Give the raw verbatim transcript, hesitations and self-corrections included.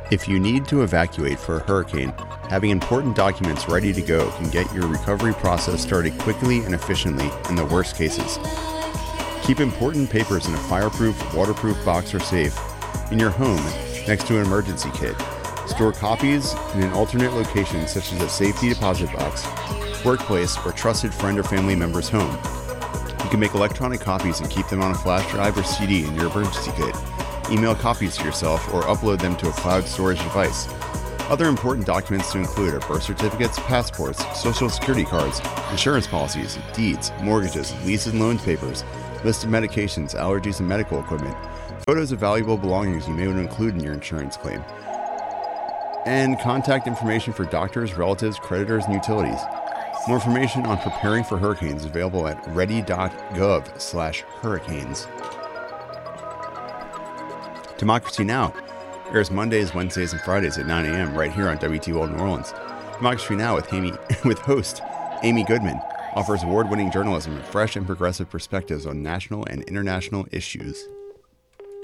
If you need to evacuate for a hurricane, having important documents ready to go can get your recovery process started quickly and efficiently in the worst cases. Keep important papers in a fireproof, waterproof box or safe, in your home, next to an emergency kit. Store copies in an alternate location such as a safety deposit box, workplace, or trusted friend or family member's home. You can make electronic copies and keep them on a flash drive or C D in your emergency kit. Email copies to yourself or upload them to a cloud storage device. Other important documents to include are birth certificates, passports, social security cards, insurance policies, deeds, mortgages, leases and loans papers, list of medications, allergies and medical equipment, photos of valuable belongings you may want to include in your insurance claim, and contact information for doctors, relatives, creditors, and utilities. More information on preparing for hurricanes is available at ready.gov slash hurricanes. Democracy Now! Airs Mondays, Wednesdays, and Fridays at nine a.m. right here on W T O L New Orleans. Democracy Now! with Amy, with host Amy Goodman offers award-winning journalism and fresh and progressive perspectives on national and international issues.